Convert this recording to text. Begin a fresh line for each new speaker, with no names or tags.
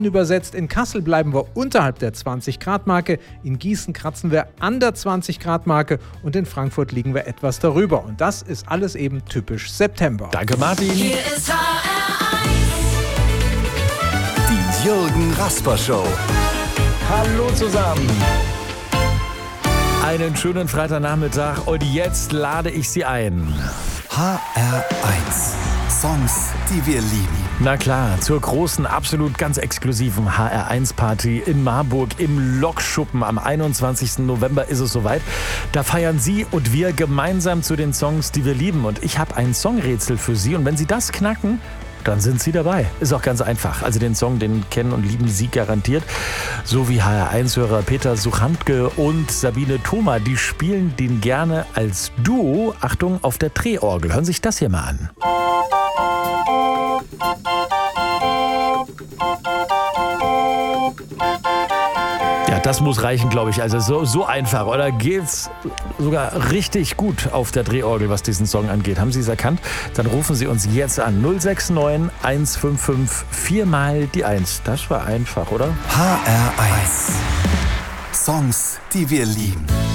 Übersetzt, in Kassel bleiben wir unterhalb der 20-Grad-Marke, in Gießen kratzen wir an der 20-Grad-Marke und in Frankfurt liegen wir etwas darüber. Und das ist alles eben typisch September.
Danke, Martin.
Hier ist HR1.
Die Jürgen Rasper Show.
Hallo zusammen. Einen schönen Freitagnachmittag und jetzt lade ich Sie ein.
HR1. Songs, die wir lieben.
Na klar, zur großen, absolut ganz exklusiven HR1-Party in Marburg im Lokschuppen. Am 21. November ist es soweit. Da feiern Sie und wir gemeinsam zu den Songs, die wir lieben. Und ich habe ein Songrätsel für Sie. Und wenn Sie das knacken, dann sind Sie dabei. Ist auch ganz einfach. Also den Song, den kennen und lieben Sie garantiert. So wie HR1-Hörer Peter Suchantke und Sabine Thoma. Die spielen den gerne als Duo. Achtung, auf der Drehorgel. Hören Sie sich das hier mal an. Ja, das muss reichen, glaube ich. Also so einfach. Oder geht's sogar richtig gut auf der Drehorgel, was diesen Song angeht? Haben Sie es erkannt? Dann rufen Sie uns jetzt an. 069 155 4 mal die 1. Das war einfach, oder?
HR1. Songs, die wir lieben.